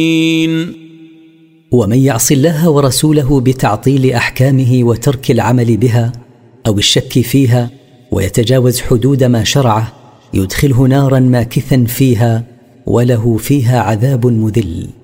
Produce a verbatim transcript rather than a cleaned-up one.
ومن يعص الله ورسوله بتعطيل أحكامه وترك العمل بها أو الشك فيها ويتجاوز حدود ما شرعه يدخله نارا ماكثا فيها وله فيها عذاب مذل.